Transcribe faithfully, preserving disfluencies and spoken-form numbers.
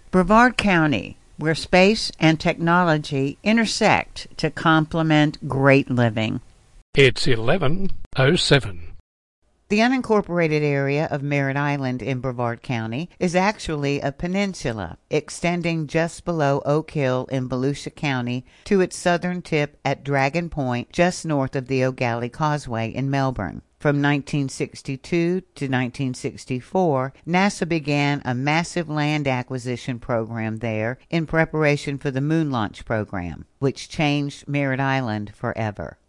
Brevard County, where space and technology intersect to complement great living. It's eleven oh seven. The unincorporated area of Merritt Island in Brevard County is actually a peninsula extending just below Oak Hill in Volusia County to its southern tip at Dragon Point just north of the O'Galley Causeway in Melbourne. From nineteen sixty-two to nineteen sixty-four, NASA began a massive land acquisition program there in preparation for the moon launch program, which changed Merritt Island forever.